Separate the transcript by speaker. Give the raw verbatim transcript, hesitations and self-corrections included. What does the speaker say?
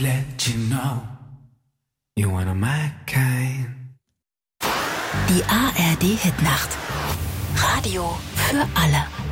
Speaker 1: let you know you're one of my kind.
Speaker 2: Die A R D Hitnacht. Radio für alle.